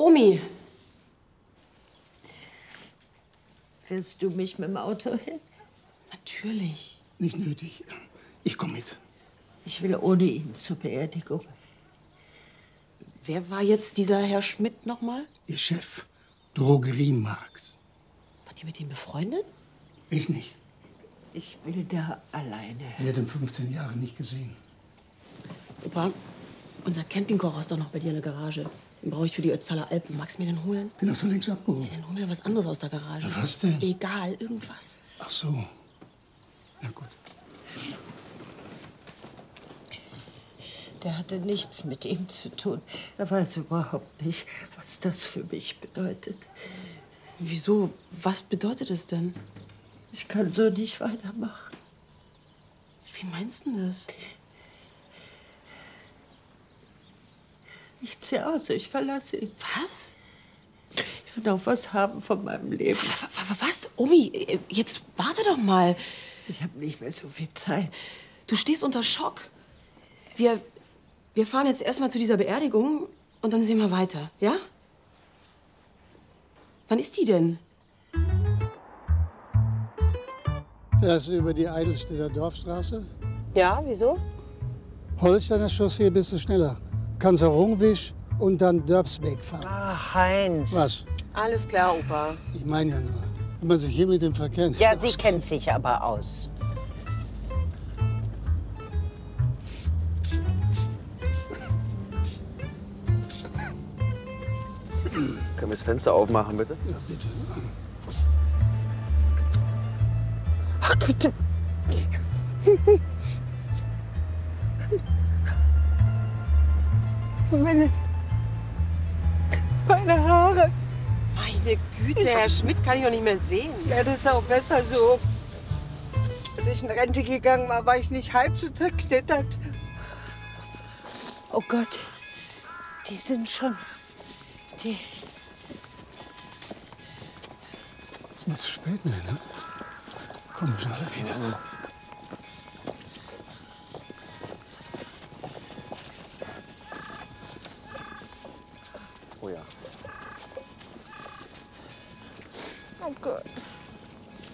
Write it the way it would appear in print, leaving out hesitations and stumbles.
Omi! Fährst du mich mit dem Auto hin? Natürlich. Nicht nötig. Ich komme mit. Ich will ohne ihn zur Beerdigung. Wer war jetzt dieser Herr Schmidt nochmal? Ihr Chef. Drogeriemarkt. War die mit ihm befreundet? Ich nicht. Ich will da alleine. Sie hat ihn 15 Jahre nicht gesehen. Opa, unser Campingkocher ist doch noch bei dir in der Garage. Den brauche ich für die Ötztaler Alpen. Magst du mir den holen? Den hast du längst abgeholt. Ja, dann hol mir was anderes aus der Garage. Na, was denn? Egal, irgendwas. Ach so. Na gut. Der hatte nichts mit ihm zu tun. Er weiß überhaupt nicht, was das für mich bedeutet. Wieso? Was bedeutet es denn? Ich kann so nicht weitermachen. Wie meinst du das? Ich ziehe aus, ich verlasse ihn. Was? Ich will noch was haben von meinem Leben. Was? Omi, jetzt warte doch mal. Ich habe nicht mehr so viel Zeit. Du stehst unter Schock. Wir fahren jetzt erstmal zu dieser Beerdigung und dann sehen wir weiter, ja? Wann ist die denn? Das ist über die Eidelstädter Dorfstraße. Ja, wieso? Holsteiner Chaussee bist du schneller. Kannst auch Rungwisch und dann Dörbsbeek fahren. Ach, Heinz. Was? Alles klar, Opa. Ich meine ja nur, wenn man sich hier mit dem Verkehr nicht Ja, sie auskennt. kennt sich aber aus. Können wir das Fenster aufmachen, bitte? Ja, bitte. Ach, bitte. Meine Haare. Meine Güte, Herr Schmidt kann ich doch nicht mehr sehen. Ja, das ist auch besser so. Als ich in Rente gegangen war ich nicht halb so zerknittert. Oh Gott, die sind schon... Die... Ist mal zu spät, ne? Kommen schon alle wieder. Oh ja. Oh Gott.